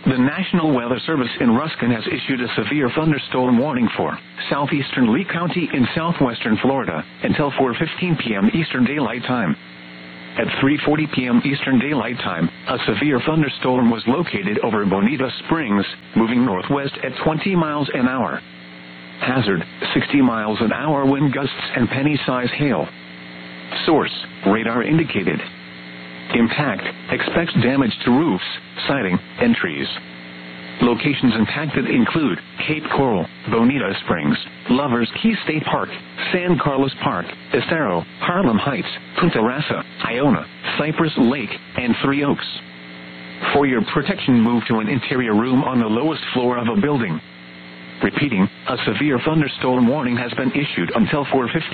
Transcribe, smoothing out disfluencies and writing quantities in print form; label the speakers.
Speaker 1: The National Weather Service in Ruskin has issued a severe thunderstorm warning for southeastern Lee County in southwestern Florida until 4:15 p.m. Eastern Daylight Time. At 3:40 p.m. Eastern Daylight Time, a severe thunderstorm was located over Bonita Springs, moving northwest at 20 miles an hour. Hazard, 60 miles an hour wind gusts and penny-size hail. Source, radar indicated. Impact, expects damage to roofs, siding, and trees. Locations impacted include Cape Coral, Bonita Springs, Lovers Key State Park, San Carlos Park, Estero, Harlem Heights, Punta Rasa, Iona, Cypress Lake, and Three Oaks. For your protection, move to an interior room on the lowest floor of a building. Repeating, a severe thunderstorm warning has been issued until 4:15